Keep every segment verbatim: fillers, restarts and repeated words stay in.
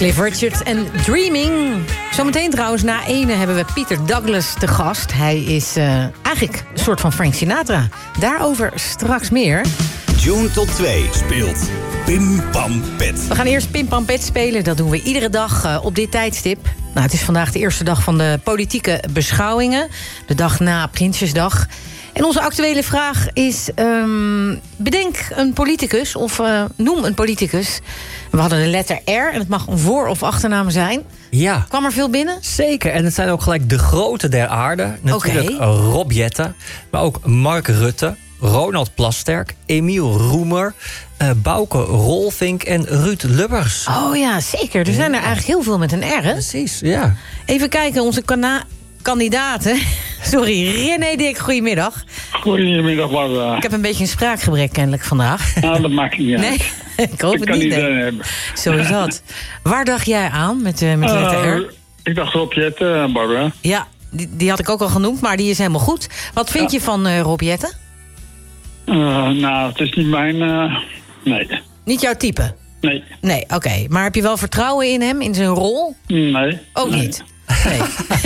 Cliff Richard en Dreaming. Zometeen trouwens, na ene hebben we Peter Douglas te gast. Hij is uh, eigenlijk een soort van Frank Sinatra. Daarover straks meer. June tot twee speelt Pim Pam Pet. We gaan eerst Pim Pam Pet spelen. Dat doen we iedere dag uh, op dit tijdstip. Nou, het is vandaag de eerste dag van de politieke beschouwingen. De dag na Prinsjesdag. En onze actuele vraag is... Um, bedenk een politicus of uh, noem een politicus. We hadden de letter R en het mag een voor- of achternaam zijn. Ja. Kwam er veel binnen? Zeker, en het zijn ook gelijk de grote der aarde. Natuurlijk okay. Rob Jetten, maar ook Mark Rutte, Ronald Plasterk, Emiel Roemer, uh, Bouke Rolfink en Ruud Lubbers. Oh ja, zeker. Er zijn er eigenlijk heel veel met een R, hè? Precies, ja. Even kijken, onze kana- kandidaten. Sorry, René Dik, goedemiddag. Goedemiddag, Barbara. Ik heb een beetje een spraakgebrek kennelijk vandaag. Nou, dat maakt niet uit. Nee, ik hoop ik het kan niet. niet Nee. hebben. Zo is dat. Waar dacht jij aan met, uh, met de letter R? Uh, ik dacht Rob Jetten, uh, Barbara. Ja, die, die had ik ook al genoemd, maar die is helemaal goed. Wat vind ja. je van uh, Rob Jetten? Uh, nou, het is niet mijn... Uh, nee. Niet jouw type? Nee. Nee, oké. Okay. Maar heb je wel vertrouwen in hem, in zijn rol? Nee. Ook nee. niet? Nee.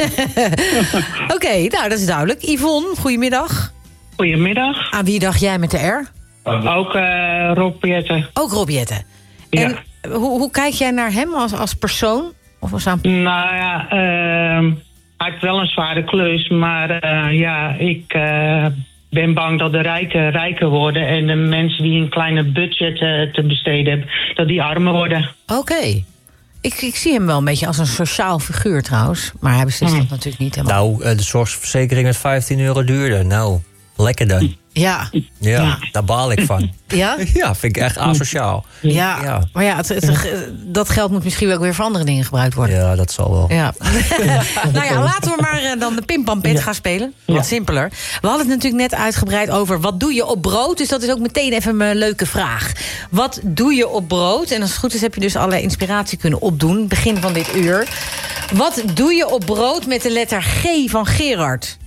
Oké, okay, nou, dat is duidelijk. Yvonne, goedemiddag. Goedemiddag. Aan wie dacht jij met de R? Ook uh, Rob Jetten. Ook Rob Jetten. Ja. En hoe, hoe kijk jij naar hem als, als persoon? Of als aan... Nou ja, uh, hij heeft wel een zware klus, maar uh, ja, ik uh, ben bang dat de rijken rijker worden en de mensen die een kleine budget uh, te besteden hebben, dat die armer worden. Oké. Okay. Ik, ik zie hem wel een beetje als een sociaal figuur trouwens. Maar hij beslist dat natuurlijk niet helemaal. Nou, de zorgverzekering met vijftien euro duurder. Nou, lekker dan. Ja. Ja, ja. Daar baal ik van. Ja? Ja, vind ik echt asociaal. Ja, ja. Maar ja, het, het, dat geld moet misschien ook weer voor andere dingen gebruikt worden. Ja, dat zal wel. Ja. Nou ja, laten we maar uh, dan de Pimpampet ja. gaan spelen. Wat ja. simpeler. We hadden het natuurlijk net uitgebreid over wat doe je op brood. Dus dat is ook meteen even een leuke vraag. Wat doe je op brood? En als het goed is heb je dus alle inspiratie kunnen opdoen. Begin van dit uur. Wat doe je op brood met de letter G van Gerard?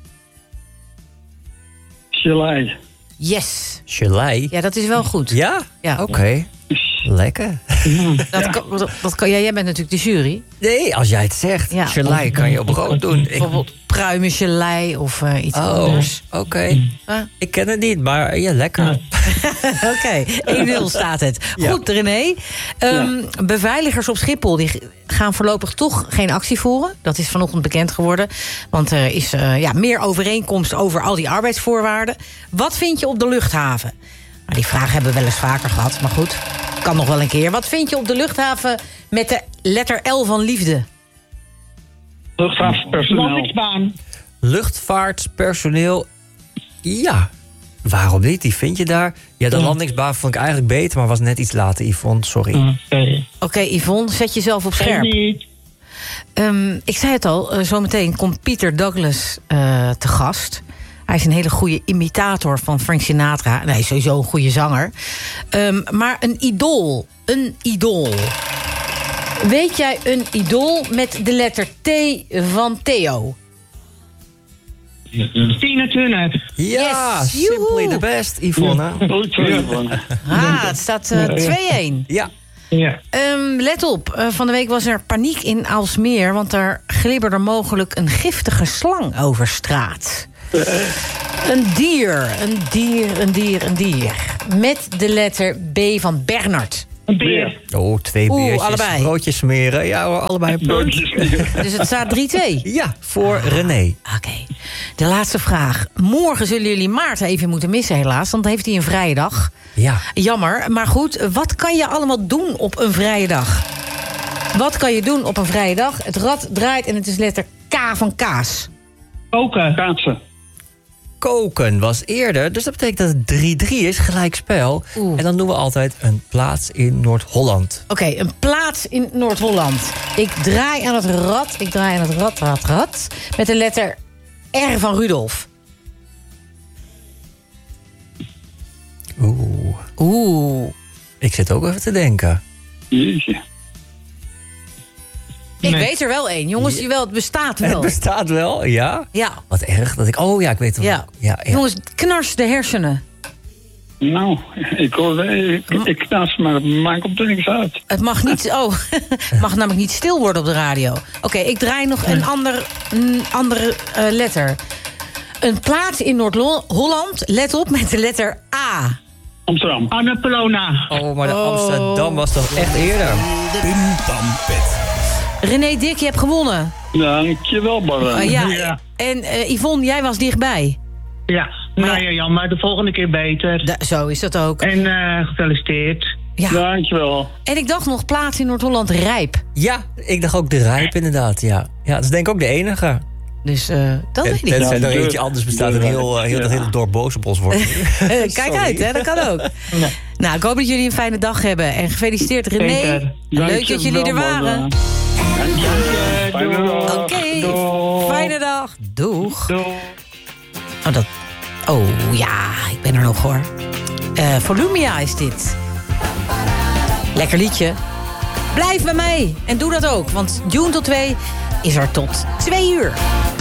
Gelei. Yes. Gelei? Ja, dat is wel goed. Ja? Ja. Oké. Okay. Lekker. Dat ja. kan, dat, dat kan, ja, jij bent natuurlijk de jury. Nee, als jij het zegt. Ja. Gelei kan je op brood doen. Bijvoorbeeld pruimengelei of uh, iets oh, anders. Oké. Okay. Huh? Ik ken het niet, maar ja, lekker. Oké, okay. één nul staat het. Ja. Goed, René. Um, ja. Beveiligers op Schiphol die gaan voorlopig toch geen actie voeren. Dat is vanochtend bekend geworden. Want er is uh, ja, meer overeenkomst over al die arbeidsvoorwaarden. Wat vind je op de luchthaven? Nou, die vraag hebben we wel eens vaker gehad, maar goed. Kan nog wel een keer. Wat vind je op de luchthaven met de letter L van liefde? Luchtvaartpersoneel. Landingsbaan. Luchtvaartpersoneel. Ja. Waarom niet? Die vind je daar. Ja, de ja. landingsbaan vond ik eigenlijk beter, maar was net iets later, Yvonne. Sorry. Oké, okay. okay, Yvonne, zet jezelf op scherp. Niet. Um, ik zei het al, uh, zometeen komt Peter Douglas uh, te gast. Hij is een hele goede imitator van Frank Sinatra. En hij is sowieso een goede zanger. Um, maar een idool. Een idool. Weet jij een idool met de letter T van Theo? Tina Turner. Ja, yes, simply the best, Yvonne. Ja. Ah, het staat uh, twee-één. Ja. Ja. Um, let op, uh, van de week was er paniek in Aalsmeer... want daar glibberde mogelijk een giftige slang over straat. Een dier, een dier, een dier, een dier. Met de letter B van Bernard. Een beer. Oh, twee Oeh, beertjes. allebei. Broodjes smeren. Ja hoor, allebei. Broodjes smeren. Dus het staat drie-twee. Ja, voor René. Oké. Okay. De laatste vraag. Morgen zullen jullie Maarten even moeten missen helaas. Want dan heeft hij een vrije dag. Ja. Jammer. Maar goed, wat kan je allemaal doen op een vrije dag? Wat kan je doen op een vrije dag? Het rad draait en het is letter K van kaas. Koken. Kaatsen. Koken was eerder, dus dat betekent dat het drie-drie is, gelijkspel. Oeh. En dan doen we altijd een plaats in Noord-Holland. Oké, okay, een plaats in Noord-Holland. Ik draai aan het rad, ik draai aan het rad, rad, rad. Met de letter R van Rudolf. Oeh. Oeh. Ik zit ook even te denken. Jeetje. Ik nee. weet er wel één, jongens. Jawel, het bestaat wel. Het bestaat wel, ja? Ja. Wat erg dat ik... Oh ja, ik weet het wel. Ja. Ja, ja. Jongens, knars de hersenen. Nou, ik hoorde, ik, ik knas, maar het maakt op niks uit. Het mag niet, oh, het mag namelijk niet stil worden op de radio. Oké, okay, ik draai nog een, ander, een andere uh, letter. Een plaats in Noord-Holland, let op, met de letter A. Amsterdam. Annapolona. Oh, maar de Oh. Amsterdam was toch echt eerder? Pim Pam Pet. René Dik, je hebt gewonnen. Dankjewel, Barren. Uh, ja. Ja. En uh, Yvonne, jij was dichtbij. Ja, nou ja, Jan, maar de volgende keer beter. Da- zo is dat ook. En uh, gefeliciteerd. Ja. Dankjewel. En ik dacht nog, plaats in Noord-Holland, Rijp. Ja, ik dacht ook de Rijp inderdaad, ja. Ja, dat is denk ik ook de enige. Dus uh, dat weet ik. Tenzij Ja, er de- eentje anders bestaat en de- heel, heel, dat ja. hele dorp boos op ons wordt. Uh, Kijk Sorry. uit, hè, dat kan ook. Ja. Nou, ik hoop dat jullie een fijne dag hebben. En gefeliciteerd, René. Zeker. Leuk dat jullie er waren. Fijne dag. Oké, Doeg. fijne dag. Doeg. Doei. Oh, dat... oh ja, ik ben er nog hoor. Uh, Volumia is dit. Lekker liedje. Blijf bij mij en doe dat ook, want June tot twee is er tot twee uur.